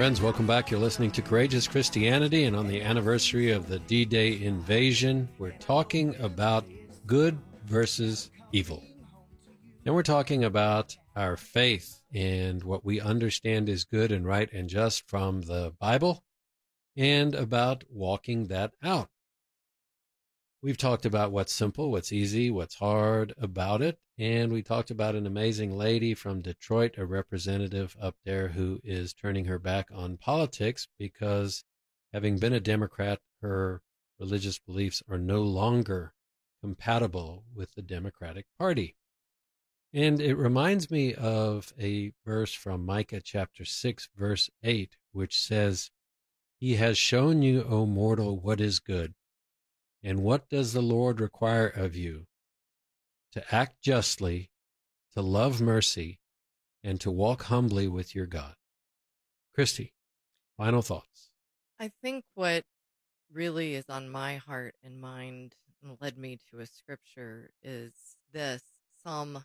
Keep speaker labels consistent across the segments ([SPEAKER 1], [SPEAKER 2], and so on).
[SPEAKER 1] Friends, welcome back. You're listening to Courageous Christianity, and on the anniversary of the D-Day invasion, we're talking about good versus evil. And we're talking about our faith and what we understand is good and right and just from the Bible, and about walking that out. We've talked about what's simple, what's easy, what's hard about it, and we talked about an amazing lady from Detroit, a representative up there who is turning her back on politics because, having been a Democrat, her religious beliefs are no longer compatible with the Democratic Party. And it reminds me of a verse from Micah chapter 6, verse 8, which says, "He has shown you, O mortal, what is good. And what does the Lord require of you? To act justly, to love mercy, and to walk humbly with your God." Christy, final thoughts.
[SPEAKER 2] I think what really is on my heart and mind and led me to a scripture is this, Psalm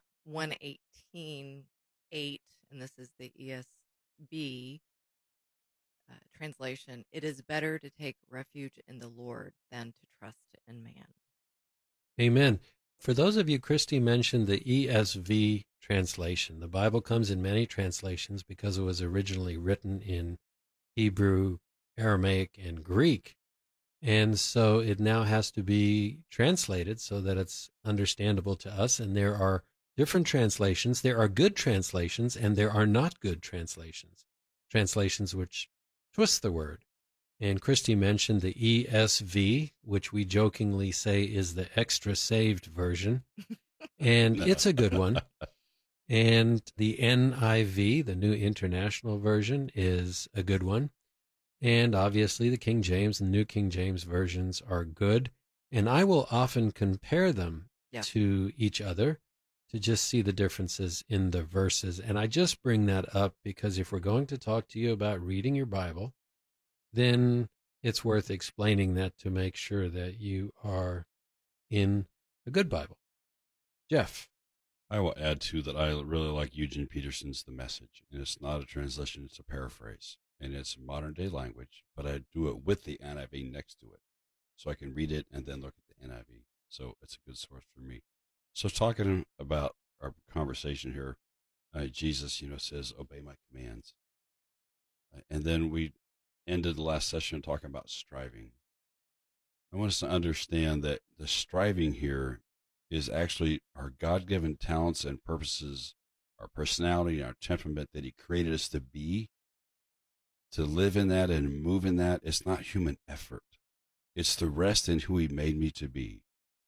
[SPEAKER 2] 118:8, and this is the ESV translation. "It is better to take refuge in the Lord than to trust in man."
[SPEAKER 1] Amen. For those of you, Christy mentioned the ESV translation. The Bible comes in many translations because it was originally written in Hebrew, Aramaic, and Greek. And so it now has to be translated so that it's understandable to us. And there are different translations. There are good translations, and there are not good translations. Translations which twist the word. And Christy mentioned the ESV, which we jokingly say is the extra saved version. And it's a good one. And the NIV, the New International Version, is a good one. And obviously the King James and New King James versions are good. And I will often compare them to each other to just see the differences in the verses. And I just bring that up because if we're going to talk to you about reading your Bible, then it's worth explaining that to make sure that you are in a good Bible. Jeff.
[SPEAKER 3] I will add, too, that I really like Eugene Peterson's The Message. And it's not a translation, it's a paraphrase. And it's modern-day language, but I do it with the NIV next to it. So I can read it and then look at the NIV. So it's a good source for me. So talking about our conversation here, Jesus, says, "Obey my commands." And then we ended the last session talking about striving. I want us to understand that the striving here is actually our God-given talents and purposes, our personality, our temperament that he created us to be, to live in that and move in that. It's not human effort. It's to rest in who he made me to be.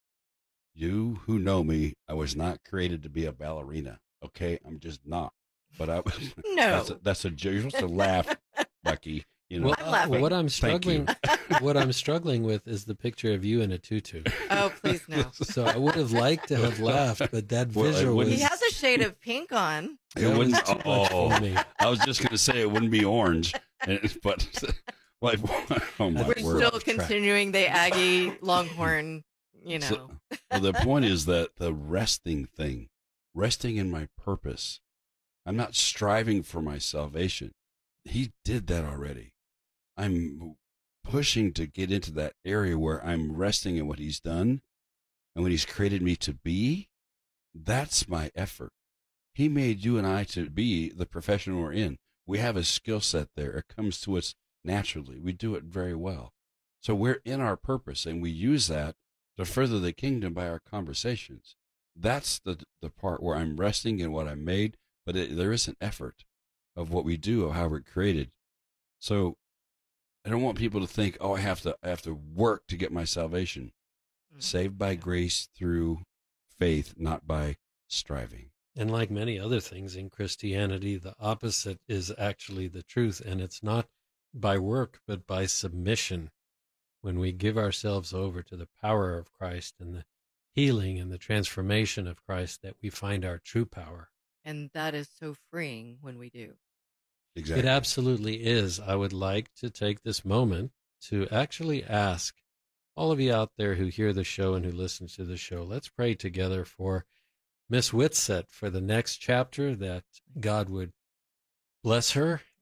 [SPEAKER 3] You who know me, I was not created to be a ballerina. Okay, I'm just not. But I was.
[SPEAKER 2] No,
[SPEAKER 3] that's a joke. You're supposed to laugh, Becky.
[SPEAKER 1] Well,
[SPEAKER 2] I'm laughing.
[SPEAKER 1] what I'm struggling with is the picture of you in a tutu.
[SPEAKER 2] Oh, please no.
[SPEAKER 1] So I would have liked to have laughed, but that visual was...
[SPEAKER 2] He has a shade of pink on.
[SPEAKER 3] It wouldn't.
[SPEAKER 1] I
[SPEAKER 3] was just going to say it wouldn't be orange, but like, oh my
[SPEAKER 2] We're
[SPEAKER 3] word.
[SPEAKER 2] still continuing the Aggie Longhorn.
[SPEAKER 3] So, well, the point is that the resting thing, resting in my purpose. I'm not striving for my salvation. He did that already. I'm pushing to get into that area where I'm resting in what he's done and what he's created me to be. That's my effort. He made you and I to be the profession we're in. We have a skill set there. It comes to us naturally. We do it very well. So we're in our purpose, and we use that to further the kingdom by our conversations. That's the part where I'm resting in what I made, but there is an effort of what we do, of how we're created. So I don't want people to think, oh, I have to work to get my salvation. Saved by grace through faith, not by striving.
[SPEAKER 1] And like many other things in Christianity, the opposite is actually the truth. And it's not by work, but by submission. When we give ourselves over to the power of Christ and the healing and the transformation of Christ, that we find our true power.
[SPEAKER 2] And that is so freeing when we do.
[SPEAKER 3] Exactly.
[SPEAKER 1] It absolutely is. I would like to take this moment to actually ask all of you out there who hear the show and who listen to the show, let's pray together for Miss Whitsett for the next chapter, that God would bless her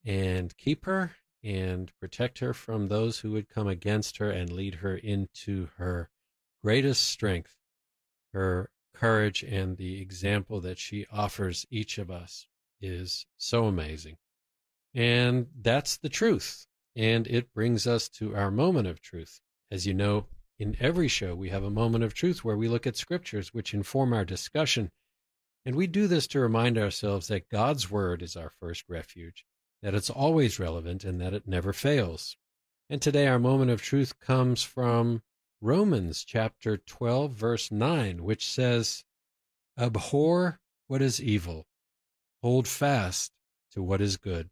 [SPEAKER 1] and keep her and protect her from those who would come against her, and lead her into her greatest strength, her courage, and the example that she offers each of us is so amazing. And that's the truth. And it brings us to our moment of truth. As you know, in every show, we have a moment of truth where we look at scriptures which inform our discussion. And we do this to remind ourselves that God's word is our first refuge, that it's always relevant, and that it never fails. And today our moment of truth comes from Romans chapter 12, verse 9, which says, "Abhor what is evil, hold fast to what is good."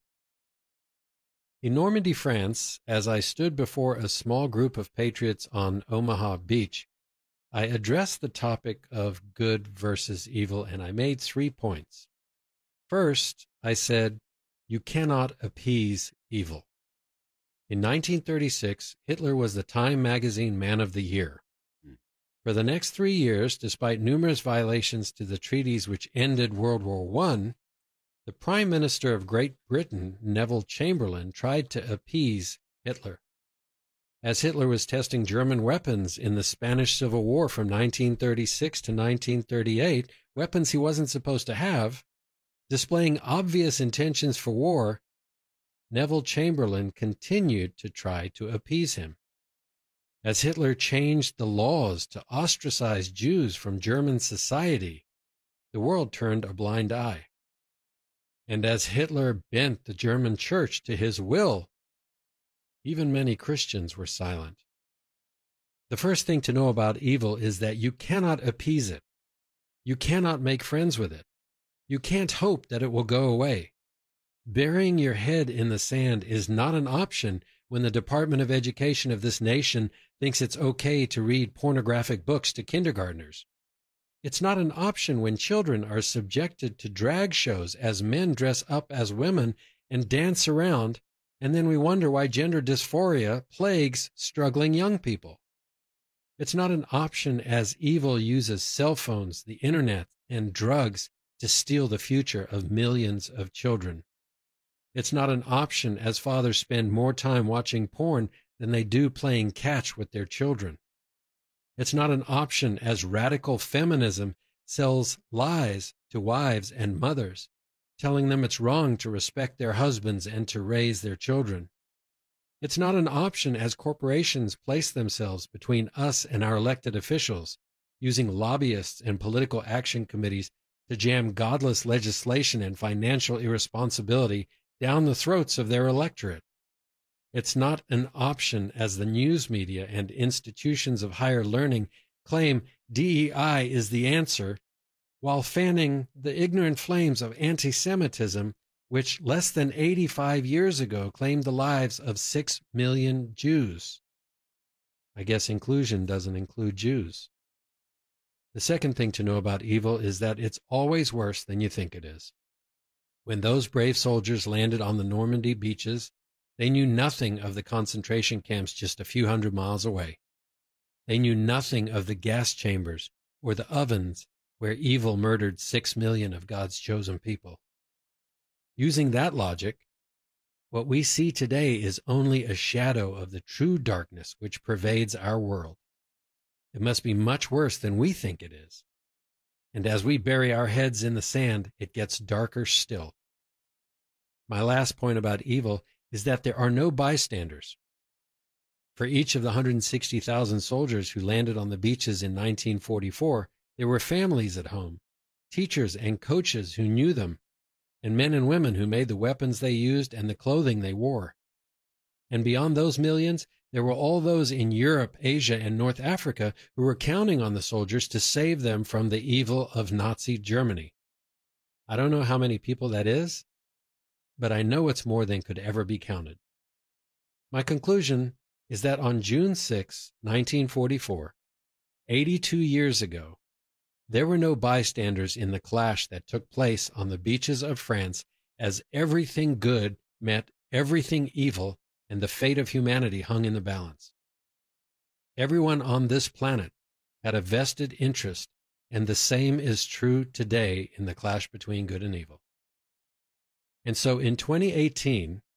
[SPEAKER 1] In Normandy, France, as I stood before a small group of patriots on Omaha Beach, I addressed the topic of good versus evil, and I made 3 points. First, I said, you cannot appease evil. In 1936, Hitler was the Time magazine Man of the Year. For the next 3 years, despite numerous violations to the treaties which ended World War I, the Prime Minister of Great Britain, Neville Chamberlain, tried to appease Hitler. As Hitler was testing German weapons in the Spanish Civil War from 1936 to 1938, weapons he wasn't supposed to have, displaying obvious intentions for war, Neville Chamberlain continued to try to appease him. As Hitler changed the laws to ostracize Jews from German society, the world turned a blind eye. And as Hitler bent the German church to his will, even many Christians were silent. The first thing to know about evil is that you cannot appease it. You cannot make friends with it. You can't hope that it will go away. Burying your head in the sand is not an option when the Department of Education of this nation thinks it's okay to read pornographic books to kindergartners. It's not an option when children are subjected to drag shows as men dress up as women and dance around, and then we wonder why gender dysphoria plagues struggling young people. It's not an option as evil uses cell phones, the internet, and drugs to steal the future of millions of children. It's not an option as fathers spend more time watching porn than they do playing catch with their children. It's not an option as radical feminism sells lies to wives and mothers, telling them it's wrong to respect their husbands and to raise their children. It's not an option as corporations place themselves between us and our elected officials, using lobbyists and political action committees to jam godless legislation and financial irresponsibility down the throats of their electorate. It's not an option as the news media and institutions of higher learning claim DEI is the answer, while fanning the ignorant flames of anti-Semitism, which less than 85 years ago claimed the lives of 6 million Jews. I guess inclusion doesn't include Jews. The second thing to know about evil is that it's always worse than you think it is. When those brave soldiers landed on the Normandy beaches, they knew nothing of the concentration camps just a few hundred miles away. They knew nothing of the gas chambers or the ovens where evil murdered 6 million of God's chosen people. Using that logic, what we see today is only a shadow of the true darkness which pervades our world. It must be much worse than we think it is. And as we bury our heads in the sand, it gets darker still. My last point about evil is that there are no bystanders. For each of the 160,000 soldiers who landed on the beaches in 1944, there were families at home, teachers and coaches who knew them, and men and women who made the weapons they used and the clothing they wore. And beyond those millions, there were all those in Europe, Asia, and North Africa who were counting on the soldiers to save them from the evil of Nazi Germany. I don't know how many people that is, but I know it's more than could ever be counted. My conclusion is that on June 6, 1944, 82 years ago, there were no bystanders in the clash that took place on the beaches of France, as everything good met everything evil, and the fate of humanity hung in the balance. Everyone on this planet had a vested interest, and the same is true today in the clash between good and evil. And so in 2018,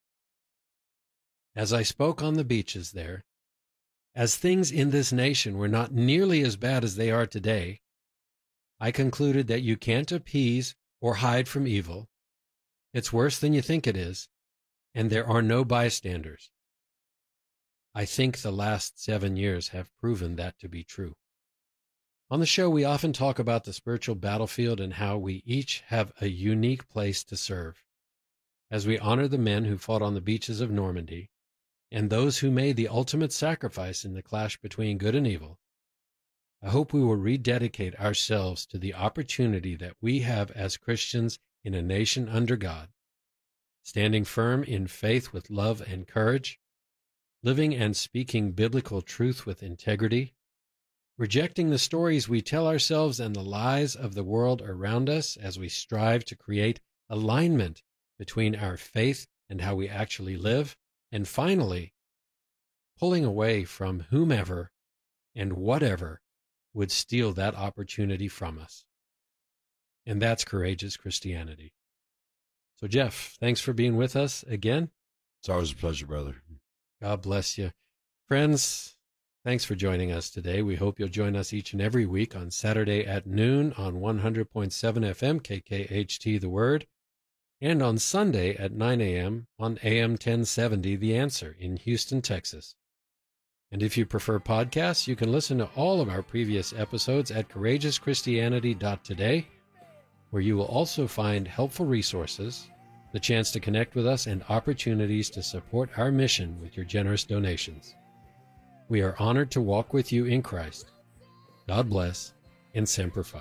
[SPEAKER 1] as I spoke on the beaches there, as things in this nation were not nearly as bad as they are today, I concluded that you can't appease or hide from evil. It's worse than you think it is, and there are no bystanders. I think the last 7 years have proven that to be true. On the show, we often talk about the spiritual battlefield and how we each have a unique place to serve. As we honor the men who fought on the beaches of Normandy, and those who made the ultimate sacrifice in the clash between good and evil, I hope we will rededicate ourselves to the opportunity that we have as Christians in a nation under God, standing firm in faith with love and courage, living and speaking biblical truth with integrity, rejecting the stories we tell ourselves and the lies of the world around us as we strive to create alignment between our faith and how we actually live, and finally, pulling away from whomever and whatever would steal that opportunity from us. And that's courageous Christianity. So, Jeff, thanks for being with us again.
[SPEAKER 3] It's always a pleasure, brother.
[SPEAKER 1] God bless you. Friends, thanks for joining us today. We hope you'll join us each and every week on Saturday at noon on 100.7 FM KKHT The Word, and on Sunday at 9 a.m. on AM 1070 The Answer in Houston, Texas. And if you prefer podcasts, you can listen to all of our previous episodes at courageouschristianity.today, where you will also find helpful resources, the chance to connect with us, and opportunities to support our mission with your generous donations. We are honored to walk with you in Christ. God bless, and Semper Fi.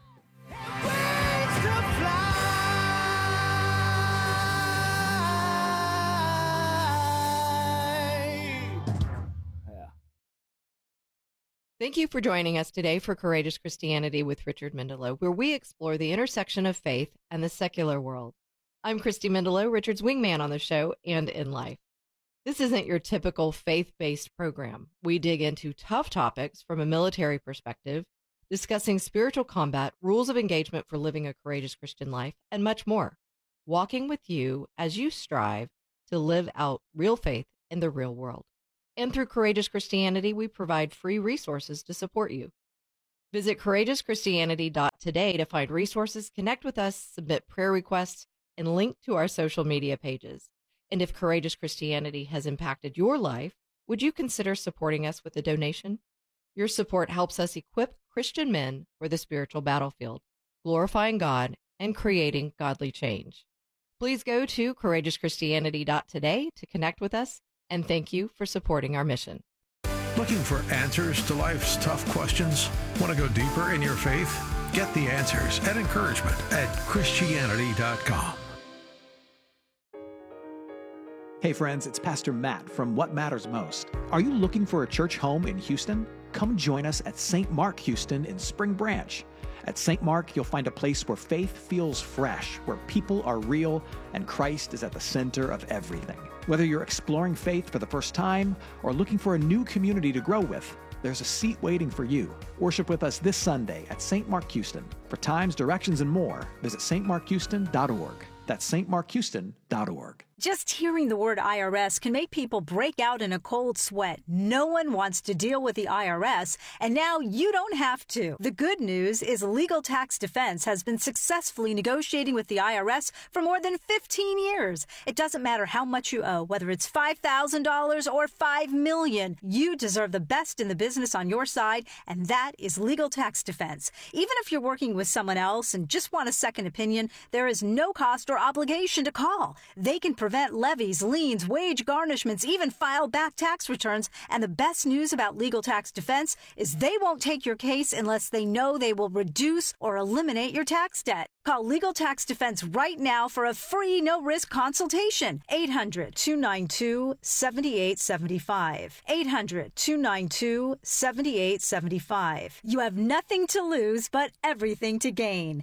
[SPEAKER 2] Thank you for joining us today for Courageous Christianity with Richard Mendelow, where we explore the intersection of faith and the secular world. I'm Christy Mendelow, Richard's wingman on the show and in life. This isn't your typical faith-based program. We dig into tough topics from a military perspective, discussing spiritual combat, rules of engagement for living a courageous Christian life, and much more. Walking with you as you strive to live out real faith in the real world. And through Courageous Christianity, we provide free resources to support you. Visit courageouschristianity.today to find resources, connect with us, submit prayer requests, and link to our social media pages. And if Courageous Christianity has impacted your life, would you consider supporting us with a donation? Your support helps us equip Christian men for the spiritual battlefield, glorifying God and creating godly change. Please go to courageouschristianity.today to connect with us, and thank you for supporting our mission.
[SPEAKER 4] Looking for answers to life's tough questions? Want to go deeper in your faith? Get the answers and encouragement at Christianity.com.
[SPEAKER 5] Hey friends, it's Pastor Matt from What Matters Most. Are you looking for a church home in Houston? Come join us at St. Mark Houston in Spring Branch. At St. Mark, you'll find a place where faith feels fresh, where people are real, and Christ is at the center of everything. Whether you're exploring faith for the first time or looking for a new community to grow with, there's a seat waiting for you. Worship with us this Sunday at St. Mark Houston. For times, directions, and more, visit stmarkhouston.org. That's stmarkhouston.org.
[SPEAKER 6] Just hearing the word IRS can make people break out in a cold sweat. No one wants to deal with the IRS, and now you don't have to. The good news is Legal Tax Defense has been successfully negotiating with the IRS for more than 15 years. It doesn't matter how much you owe, whether it's $5,000 or $5 million. You deserve the best in the business on your side, and that is Legal Tax Defense. Even if you're working with someone else and just want a second opinion, there is no cost or obligation to call. They can prevent levies, liens, wage garnishments, even file back tax returns. And the best news about Legal Tax Defense is they won't take your case unless they know they will reduce or eliminate your tax debt. Call Legal Tax Defense right now for a free, no-risk consultation. 800-292-7875. 800-292-7875. You have nothing to lose but everything to gain.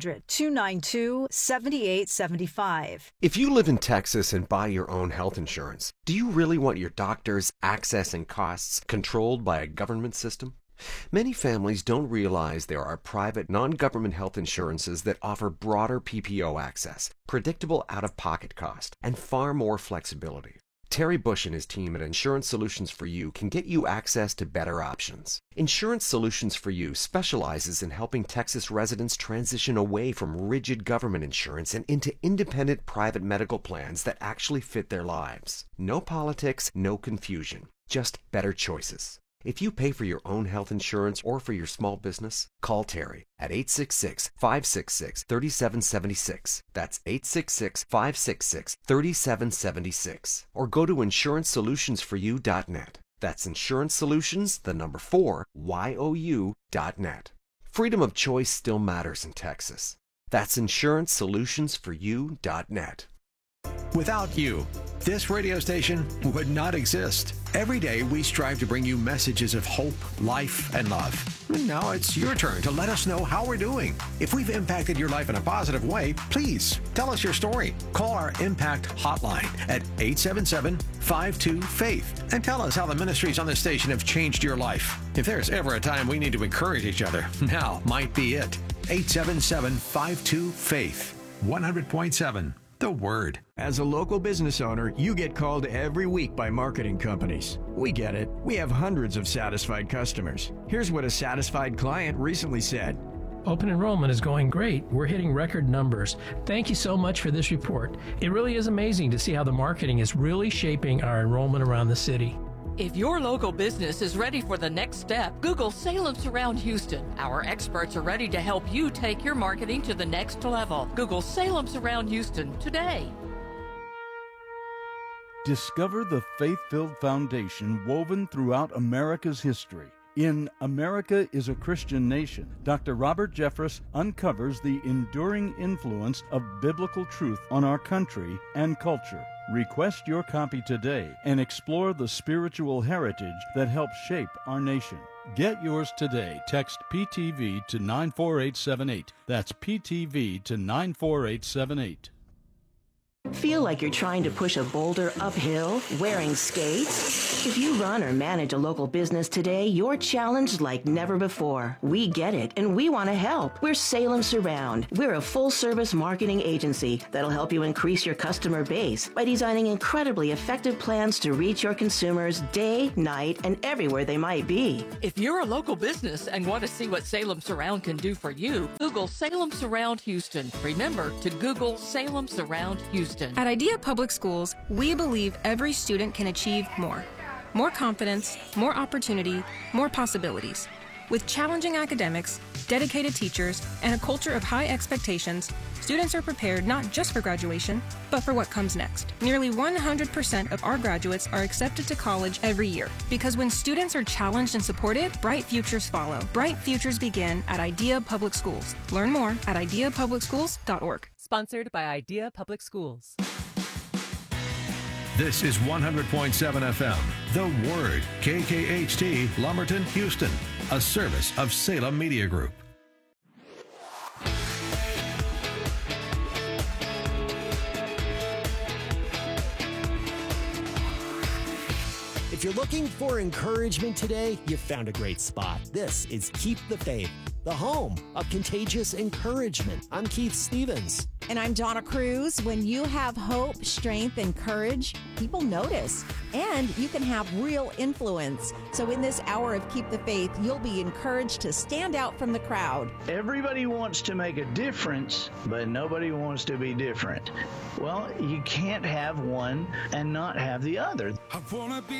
[SPEAKER 6] 800-292-7875.
[SPEAKER 7] If you live in Texas and buy your own health insurance, do you really want your doctor's access and costs controlled by a government system? Many families don't realize there are private, non-government health insurances that offer broader PPO access, predictable out-of-pocket cost, and far more flexibility. Terry Bush and his team at Insurance Solutions for You can get you access to better options. Insurance Solutions for You specializes in helping Texas residents transition away from rigid government insurance and into independent private medical plans that actually fit their lives. No politics, no confusion, just better choices. If you pay for your own health insurance or for your small business, call Terry at 866-566-3776. That's 866-566-3776. Or go to insurancesolutionsforyou.net. That's insurance solutions, the number 4, YOU.net. Freedom of choice still matters in Texas. That's insurancesolutionsforyou.net.
[SPEAKER 4] Without you, this radio station would not exist. Every day we strive to bring you messages of hope, life, and love. And now it's your turn to let us know how we're doing. If we've impacted your life in a positive way, please tell us your story. Call our Impact Hotline at 877-52-FAITH and tell us how the ministries on this station have changed your life. If there's ever a time we need to encourage each other, now might be it. 877-52-FAITH. 100.7. The Word.
[SPEAKER 8] As a local business owner, you get called every week by marketing companies. We get it. We have hundreds of satisfied customers. Here's what a satisfied client recently said.
[SPEAKER 9] Open enrollment is going great. We're hitting record numbers. Thank you so much for this report. It really is amazing to see how the marketing is really shaping our enrollment around the city.
[SPEAKER 10] If your local business is ready for the next step, Google Salem Surround Houston. Our experts are ready to help you take your marketing to the next level. Google Salem Surround Houston today.
[SPEAKER 11] Discover the faith-filled foundation woven throughout America's history. In America is a Christian Nation, Dr. Robert Jeffress uncovers the enduring influence of biblical truth on our country and culture. Request your copy today and explore the spiritual heritage that helped shape our nation. Get yours today. Text PTV to 94878. That's PTV to 94878.
[SPEAKER 12] Feel like you're trying to push a boulder uphill wearing skates? If you run or manage a local business today, you're challenged like never before. We get it, and we want to help. We're Salem Surround. We're a full-service marketing agency that'll help you increase your customer base by designing incredibly effective plans to reach your consumers day, night, and everywhere they might be.
[SPEAKER 10] If you're a local business and want to see what Salem Surround can do for you, Google Salem Surround Houston. Remember to Google Salem Surround Houston.
[SPEAKER 13] At Idea Public Schools, we believe every student can achieve more. More confidence, more opportunity, more possibilities. With challenging academics, dedicated teachers, and a culture of high expectations, students are prepared not just for graduation, but for what comes next. Nearly 100% of our graduates are accepted to college every year, because when students are challenged and supported, bright futures follow. Bright futures begin at Idea Public Schools. Learn more at ideapublicschools.org.
[SPEAKER 14] Sponsored by Idea Public Schools.
[SPEAKER 4] This is 100.7 FM, The Word, KKHT, Lumberton, Houston, a service of Salem Media Group.
[SPEAKER 15] If you're looking for encouragement today, you've found a great spot. This is Keep the Faith, the home of contagious encouragement. I'm Keith Stevens.
[SPEAKER 16] And I'm Donna Cruz. When you have hope, strength, and courage, people notice. And you can have real influence. So in this hour of Keep the Faith, you'll be encouraged to stand out from the crowd.
[SPEAKER 17] Everybody wants to make a difference, but nobody wants to be different. Well, you can't have one and not have the other.